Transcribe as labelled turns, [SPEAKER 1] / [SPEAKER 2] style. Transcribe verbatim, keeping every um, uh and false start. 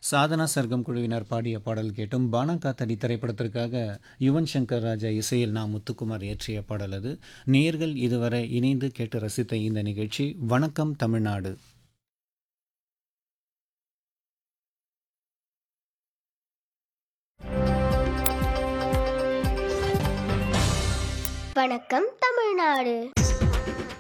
[SPEAKER 1] சாதனா சர்க்கம் குழுவினர் பாடிய பாடல் கேட்டும். பானா காத்தாடி திரைப்படத்திற்காக யுவன் சங்கர் ராஜா இசையில் நான் முத்துக்குமார் இயற்றிய பாடல் அது. நேயர்கள் இதுவரை இணைந்து கேட்டு ரசித்த இந்த நிகழ்ச்சி வணக்கம் தமிழ்நாடு.
[SPEAKER 2] வணக்கம் தமிழ்நாடு.